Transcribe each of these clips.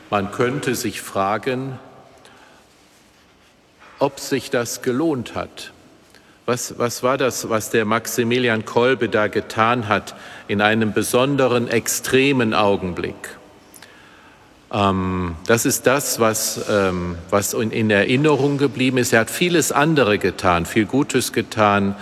Man könnte sich fragen, ob sich das gelohnt hat. Was war das, was der Maximilian Kolbe da getan hat in einem besonderen, extremen Augenblick? Das ist das, was in Erinnerung geblieben ist. Er hat vieles andere getan, viel Gutes getan,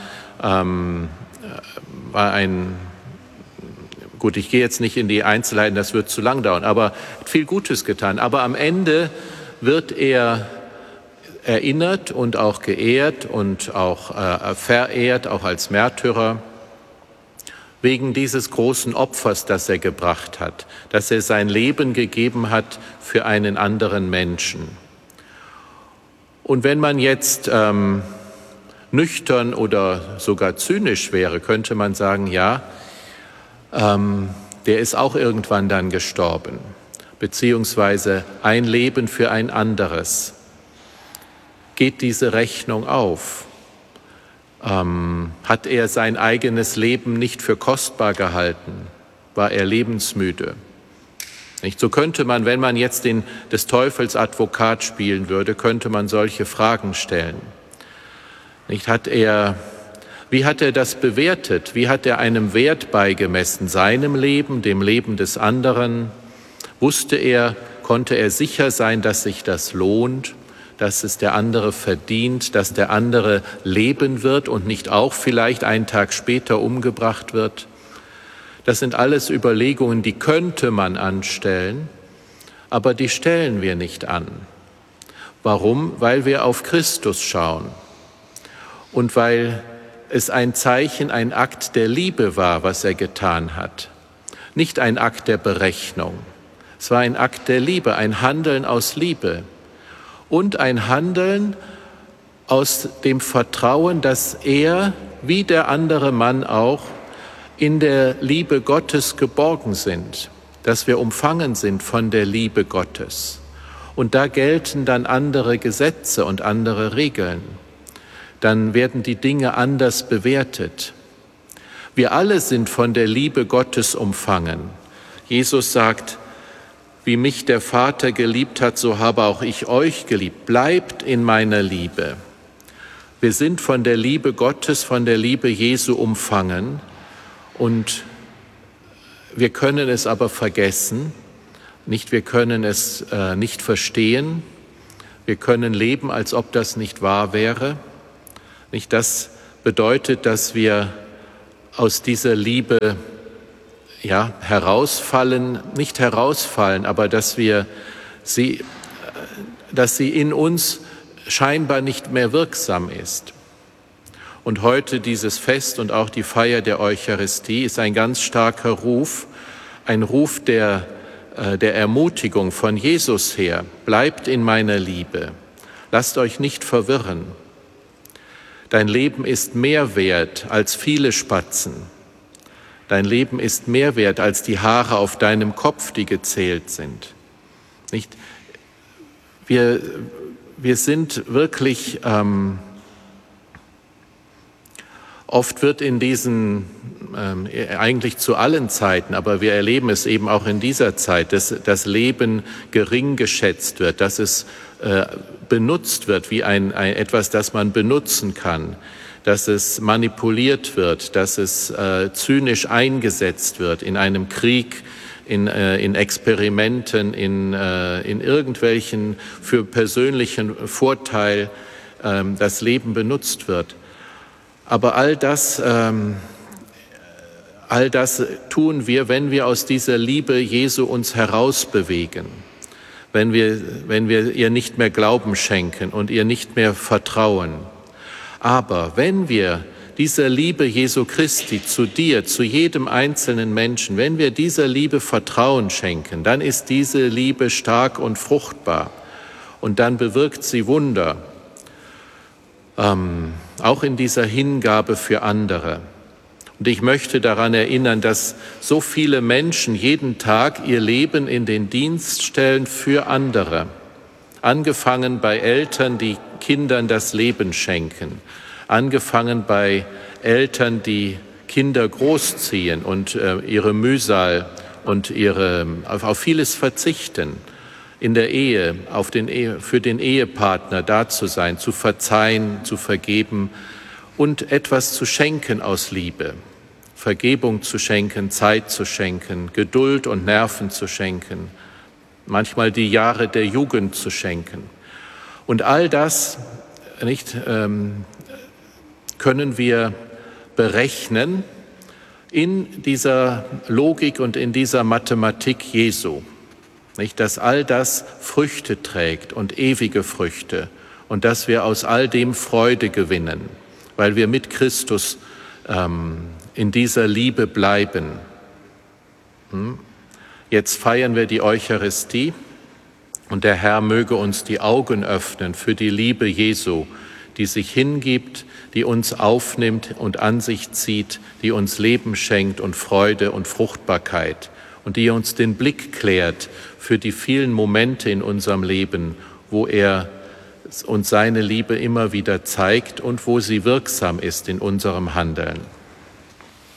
gut, ich gehe jetzt nicht in die Einzelheiten, das wird zu lang dauern, aber hat viel Gutes getan. Aber am Ende wird er erinnert und auch geehrt und auch verehrt, auch als Märtyrer, wegen dieses großen Opfers, das er gebracht hat, dass er sein Leben gegeben hat für einen anderen Menschen. Und wenn man jetzt nüchtern oder sogar zynisch wäre, könnte man sagen, ja, der ist auch irgendwann dann gestorben, beziehungsweise ein Leben für ein anderes. Geht diese Rechnung auf? Hat er sein eigenes Leben nicht für kostbar gehalten? War er lebensmüde? Nicht? So könnte man, wenn man jetzt des Teufels Advokat spielen würde, könnte man solche Fragen stellen. Nicht? Wie hat er das bewertet? Wie hat er einem Wert beigemessen? Seinem Leben, dem Leben des anderen? Konnte er sicher sein, dass sich das lohnt? Dass es der andere verdient, dass der andere leben wird und nicht auch vielleicht einen Tag später umgebracht wird. Das sind alles Überlegungen, die könnte man anstellen, aber die stellen wir nicht an. Warum? Weil wir auf Christus schauen und weil es ein Zeichen, ein Akt der Liebe war, was er getan hat. Nicht ein Akt der Berechnung. Es war ein Akt der Liebe, ein Handeln aus Liebe. Und ein Handeln aus dem Vertrauen, dass er, wie der andere Mann auch, in der Liebe Gottes geborgen sind, dass wir umfangen sind von der Liebe Gottes. Und da gelten dann andere Gesetze und andere Regeln. Dann werden die Dinge anders bewertet. Wir alle sind von der Liebe Gottes umfangen. Jesus sagt, wie mich der Vater geliebt hat, so habe auch ich euch geliebt. Bleibt in meiner Liebe. Wir sind von der Liebe Gottes, von der Liebe Jesu umfangen und wir können es aber vergessen. Wir können es nicht verstehen. Wir können leben, als ob das nicht wahr wäre. Das bedeutet, dass wir aus dieser Liebe nicht herausfallen, aber dass sie in uns scheinbar nicht mehr wirksam ist. Und heute dieses Fest und auch die Feier der Eucharistie ist ein ganz starker Ruf, ein Ruf der Ermutigung von Jesus her. Bleibt in meiner Liebe, lasst euch nicht verwirren. Dein Leben ist mehr wert als viele Spatzen. Dein Leben ist mehr wert als die Haare auf deinem Kopf, die gezählt sind. Nicht? Wir sind wirklich, oft wird in diesen, eigentlich zu allen Zeiten, aber wir erleben es eben auch in dieser Zeit, dass das Leben gering geschätzt wird, dass es benutzt wird wie etwas, das man benutzen kann, dass es manipuliert wird, dass es zynisch eingesetzt wird in einem Krieg, in Experimenten, in irgendwelchen für persönlichen Vorteil das Leben benutzt wird. Aber all das tun wir, wenn wir aus dieser Liebe Jesu uns herausbewegen, wenn wir ihr nicht mehr Glauben schenken und ihr nicht mehr vertrauen. Aber wenn wir dieser Liebe Jesu Christi zu dir, zu jedem einzelnen Menschen, wenn wir dieser Liebe Vertrauen schenken, dann ist diese Liebe stark und fruchtbar und dann bewirkt sie Wunder, auch in dieser Hingabe für andere. Und ich möchte daran erinnern, dass so viele Menschen jeden Tag ihr Leben in den Dienst stellen für andere. Angefangen bei Eltern, die Kindern das Leben schenken. Angefangen bei Eltern, die Kinder großziehen und ihre Mühsal und auf vieles verzichten. in der Ehe, für den Ehepartner da zu sein, zu verzeihen, zu vergeben und etwas zu schenken aus Liebe. Vergebung zu schenken, Zeit zu schenken, Geduld und Nerven zu schenken, manchmal die Jahre der Jugend zu schenken. Und all das können wir berechnen in dieser Logik und in dieser Mathematik Jesu. Dass all das Früchte trägt und ewige Früchte und dass wir aus all dem Freude gewinnen, weil wir mit Christus in dieser Liebe bleiben. Jetzt feiern wir die Eucharistie und der Herr möge uns die Augen öffnen für die Liebe Jesu, die sich hingibt, die uns aufnimmt und an sich zieht, die uns Leben schenkt und Freude und Fruchtbarkeit und die uns den Blick klärt für die vielen Momente in unserem Leben, wo er uns seine Liebe immer wieder zeigt und wo sie wirksam ist in unserem Handeln.